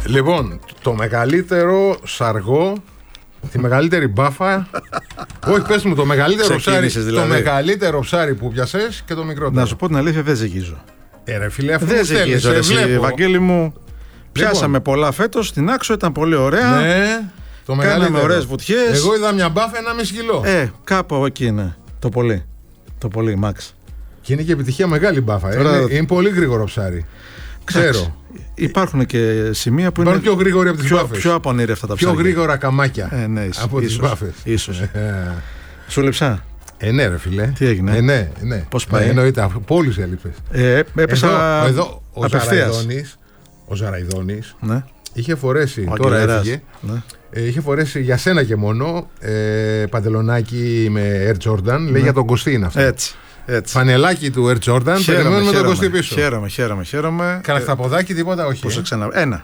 Λοιπόν, το μεγαλύτερο σαργό, τη μεγαλύτερη μπάφα. Όχι, πες μου, το μεγαλύτερο ψάρι. Δηλαδή. Το μεγαλύτερο ψάρι που πιασες και το μικρότερο. Να σου πω την αλήθεια, δεν ζυγίζω. Ρε φίλε, αυτό δεν ζυγίζω. Ευαγγέλη μου, πιάσαμε πολλά φέτος. Στην Άξο ήταν πολύ ωραία. Ναι, το κάναμε ωραίες βουτιές. Εγώ είδα μια μπάφα 1,5 κιλό. Κάπου εκεί είναι. Το πολύ. Το πολύ, Μαξ. Και είναι και επιτυχία μεγάλη μπάφα. Είναι πολύ γρήγορο ψάρι. Ξέρω. Υπάρχουν και σημεία που υπάρχουν πιο γρήγοροι από τις μπάφες. Πιο απονήρευτα τα ψάρια. Πιο γρήγορα καμάκια από τις μπάφες. Ίσως. Σου λείψα. Ναι, ρε φίλε. Τι έγινε? Ναι. Πώς πάει? Εννοείται, πόλους έλειπες. Έπεσα εδώ ο Ζαραϊδόνης ναι. Είχε φορέσει. Τώρα έφυγε. Ναι. Είχε φορέσει για σένα και μόνο παντελονάκι με Air Jordan. Ναι. Λέει για τον Κωστή είναι αυτό. Έτσι. Φανελάκι του Air Jordan. Περιμένουμε τον Κωστή πίσω. Χαίρομαι. Καλαχταποδάκι, τίποτα, όχι. Που σε ένα.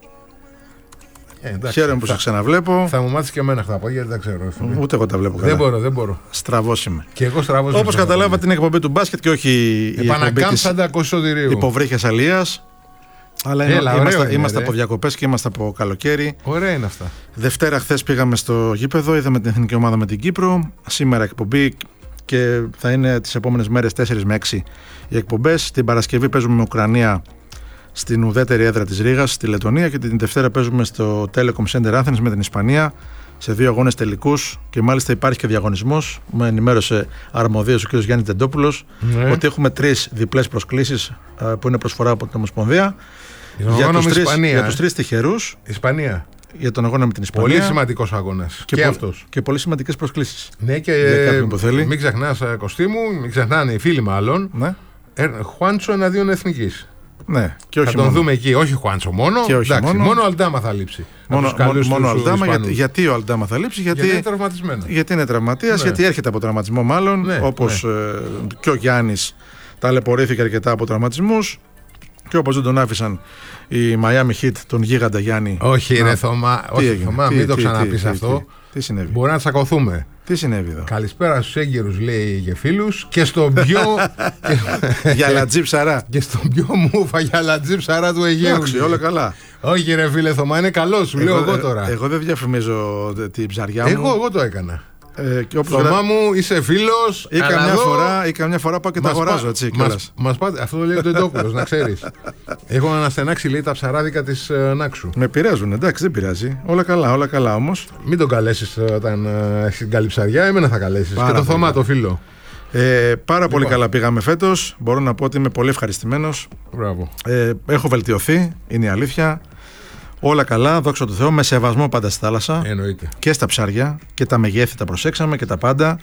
Χαίρομαι που σε ξαναβλέπω. Θα μου μάθεις και εμένα χταπόδια, γιατί δεν ξέρω. Ούτε εγώ τα βλέπω καλά. Δεν μπορώ. Στραβός είμαι. Και εγώ στραβός είμαι. Όπως καταλάβα την εκπομπή του μπάσκετ και όχι η εκπομπή της υποβρύχιας αλίας. Αλλά είμαστε από διακοπές και είμαστε από καλοκαίρι. Ωραία είναι αυτά. Δευτέρα χθες πήγαμε στο γήπεδο, είδαμε την εθνική ομάδα με την Κύπρο. Σήμερα εκπομπή και θα είναι τις επόμενες μέρες 4 με 6 οι εκπομπές. Την Παρασκευή παίζουμε με Ουκρανία στην ουδέτερη έδρα της Ρήγας, στη Λετωνία, και την Δευτέρα παίζουμε στο Telecom Center Athens με την Ισπανία σε 2 αγώνες τελικούς. Και μάλιστα υπάρχει και διαγωνισμός. Με ενημέρωσε αρμοδίος ο κ. Γιάννης Τεντόπουλος ότι έχουμε 3 διπλές προσκλήσεις που είναι προσφορά από την Ομοσπονδία. Για τους 3 τυχερούς. Ισπανία. Για τον αγώνα με την Ισπανία. Πολύ σημαντικός αγώνας. Και αυτός. Και πολύ σημαντικές προσκλήσεις. Ναι, και μην ξεχνάς, Κωστή μου, μην ξεχνάνε οι φίλοι μάλλον. Ναι. Χουάντσο εναντίον εθνικής. Ναι, και όχι θα τον δούμε εκεί, όχι Χουάντσο μόνο. Μόνο ο Αλντάμα θα λείψει. Μόνο ο Αλντάμα. Γιατί ο Αλντάμα θα λείψει? Γιατί είναι τραυματισμένο. Γιατί είναι τραυματίας, γιατί έρχεται από τραυματισμό μάλλον. Όπως και ο Γιάννης ταλαιπωρήθηκε αρκετά από τραυματισμούς. Και όπως δεν τον άφησαν οι Miami Heat τον γίγαντα Γιάννη. Όχι, ρε Θωμά, μην το ξαναπείς αυτό. Τι συνέβη? Μπορεί να τσακωθούμε. Τι συνέβη εδώ? Καλησπέρα στους έγκαιρους, λέει, και φίλους. Και στον πιο. Γιαλατζή ψαρά. Και στον πιο μούφα γιαλατζή ψαρά του Αιγαίου. Εντάξει, όλα καλά. Όχι, ρε φίλε Θωμά, είναι καλό, σου λέω εγώ τώρα. Εγώ δεν διαφημίζω την ψαριά μου. Εγώ το έκανα. Θωμά μου, είσαι φίλος. Ή καμιά φορά πάω και τα αγοράζω, έτσι. Αυτό το λέει ο Τεντόπουλος, να ξέρεις. Έχω αναστενάξει, λέει, τα ψαράδικα της Νάξου. Με πειράζουν, εντάξει, δεν πειράζει. Όλα καλά όμως. Μην τον καλέσεις όταν έχεις την καλή ψαριά, εμένα θα καλέσεις. Και το Θωμά, το φίλο. Πάρα πολύ καλά πήγαμε φέτος. Μπορώ να πω ότι είμαι πολύ ευχαριστημένος. Μπράβο. Έχω βελτιωθεί, είναι η αλήθεια. Όλα καλά, δόξα τω Θεώ, με σεβασμό πάντα στη θάλασσα. Εννοείται. Και στα ψάρια και τα μεγέθη τα προσέξαμε και τα πάντα.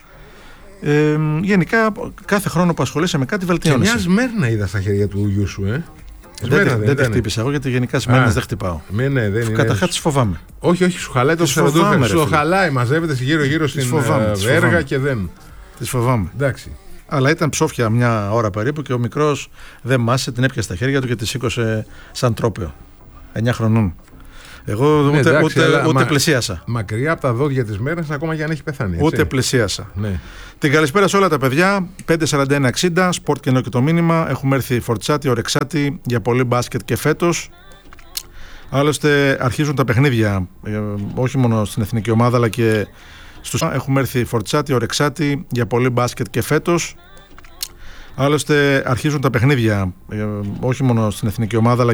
Γενικά, κάθε χρόνο που ασχολείσαι με κάτι βελτιώνεσαι. Και μια σμέρνα είδα στα χέρια του γιού σου, Δεν τη χτύπησα εγώ, γιατί γενικά σμέρνες δεν χτυπάω. Καταρχάς τις φοβάμαι. Όχι, σου χαλάει το σφαιροδούφερ. Σου χαλάει, μαζεύεται γύρω-γύρω στην έργα και δεν. Τις φοβάμαι. Εντάξει. Αλλά ήταν ψόφια μια ώρα περίπου και ο μικρός δεν μάσησε, την έπιασε στα χέρια του και τη σήκωσε σαν τρόπαιο. 9 χρονών. Εγώ ούτε πλησίασα. Μακριά από τα δόντια της μέρας, ακόμα και αν έχει πεθάνει. Έτσι. Ούτε πλησίασα. Ναι. Την καλησπέρα σε όλα τα παιδιά. 541-60, σπορτ και ενώ και το μήνυμα. Έχουμε έρθει φορτσάτη, ορεξάτη για πολύ μπάσκετ και φέτος. Άλλωστε αρχίζουν τα παιχνίδια, όχι μόνο στην εθνική ομάδα, αλλά και στους. Έχουμε έρθει φορτσάτη, ορεξάτη για πολύ μπάσκετ και φέτος. Άλλωστε αρχίζουν τα παιχνίδια, όχι μόνο στην εθνική ομάδα, αλλά